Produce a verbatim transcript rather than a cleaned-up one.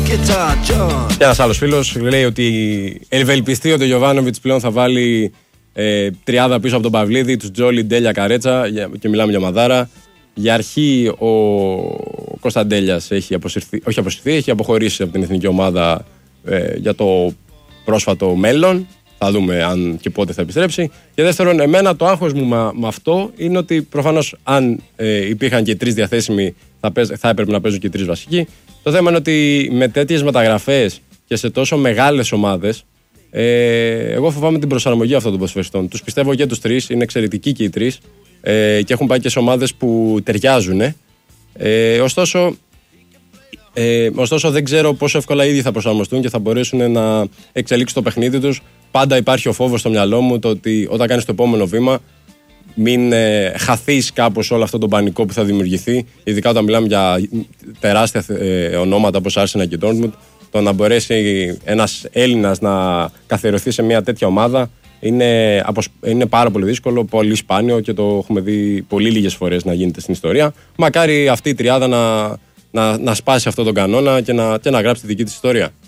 Και ένας άλλος φίλος λέει ότι ευελπιστεί ότι ο Γιοβάνοβιτς πλέον θα βάλει ε, τριάδα πίσω από τον Παυλίδη, τους Τζόλι, Ντέλια, Καρέτσα, και μιλάμε για Μαδάρα. Για αρχή ο Κωνσταντέλιας έχει αποσυρθεί, όχι αποσυρθεί, έχει αποχωρήσει από την εθνική ομάδα ε, για το πρόσφατο μέλλον. Θα δούμε αν και πότε θα επιστρέψει. Και δεύτερον, εμένα το άγχος μου με, με αυτό είναι ότι προφανώς αν ε, υπήρχαν και τρεις διαθέσιμοι θα, παίζ, θα έπρεπε να παίζουν και τρεις βασικοί. Το θέμα είναι ότι με τέτοιες μεταγραφές και σε τόσο μεγάλες ομάδες, ε, εγώ φοβάμαι την προσαρμογή αυτών των ποδοσφαιριστών. Τους πιστεύω και τους τρεις, είναι εξαιρετικοί και οι τρεις ε, και έχουν πάει και σε ομάδες που ταιριάζουν. Ε, ωστόσο, ε, ωστόσο, δεν ξέρω πόσο εύκολα ήδη θα προσαρμοστούν και θα μπορέσουν να εξελίξουν το παιχνίδι τους. Πάντα υπάρχει ο φόβος στο μυαλό μου το ότι όταν κάνεις το επόμενο βήμα, μην ε, χαθείς κάπως όλο αυτό το πανικό που θα δημιουργηθεί, ειδικά όταν μιλάμε για τεράστια ε, ονόματα όπως Arsenal και Dortmund. Το να μπορέσει ένας Έλληνας να καθιερωθεί σε μια τέτοια ομάδα είναι, είναι πάρα πολύ δύσκολο, πολύ σπάνιο και το έχουμε δει πολύ λίγες φορές να γίνεται στην ιστορία. Μακάρι αυτή η τριάδα να, να, να σπάσει αυτόν τον κανόνα και να, και να γράψει τη δική της ιστορία.